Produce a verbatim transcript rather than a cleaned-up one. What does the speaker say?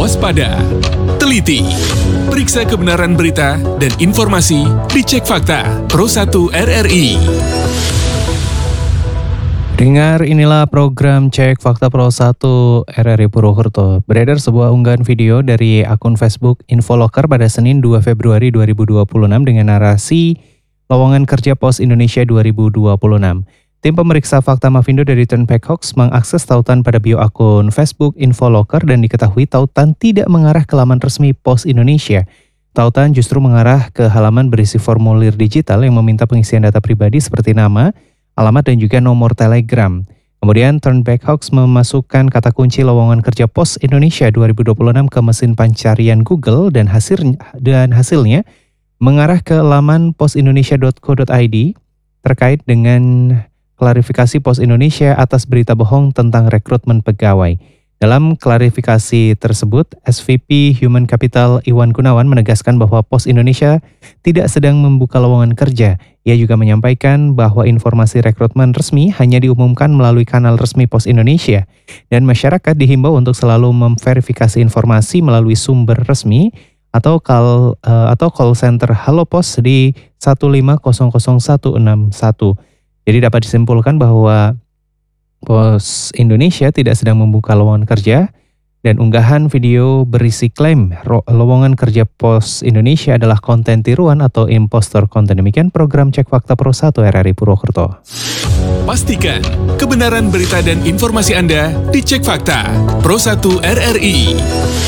waspada, teliti, periksa kebenaran berita dan informasi di Cek Fakta Pro satu R R I. Dengar, inilah program Cek Fakta Pro satu R R I Purwokerto. Beredar sebuah unggahan video dari akun Facebook Infoloker pada Senin dua Februari dua ribu dua puluh enam dengan narasi lowongan kerja Pos Indonesia dua ribu dua puluh enam. Tim pemeriksa fakta Mavindo dari Turnback Hoax mengakses tautan pada bio akun Facebook Infoloker dan diketahui tautan tidak mengarah ke laman resmi Pos Indonesia. Tautan justru mengarah ke halaman berisi formulir digital yang meminta pengisian data pribadi seperti nama, alamat dan juga nomor telegram. Kemudian Turnback Hoax memasukkan kata kunci lowongan kerja Pos Indonesia dua ribu dua puluh enam ke mesin pencarian Google dan hasil dan hasilnya mengarah ke laman posindonesia dot co dot i d terkait dengan klarifikasi Pos Indonesia atas berita bohong tentang rekrutmen pegawai. Dalam klarifikasi tersebut, S V P Human Capital Iwan Gunawan menegaskan bahwa Pos Indonesia tidak sedang membuka lowongan kerja. Ia juga menyampaikan bahwa informasi rekrutmen resmi hanya diumumkan melalui kanal resmi Pos Indonesia dan masyarakat dihimbau untuk selalu memverifikasi informasi melalui sumber resmi atau call uh, atau call center Halo Pos di satu lima nol nol satu enam satu. Jadi dapat disimpulkan bahwa Pos Indonesia tidak sedang membuka lowongan kerja dan unggahan video berisi klaim lowongan kerja Pos Indonesia adalah konten tiruan atau impostor konten. Demikian program Cek Fakta Pro satu R R I Purwokerto. Pastikan kebenaran berita dan informasi Anda di Cek Fakta Pro satu R R I.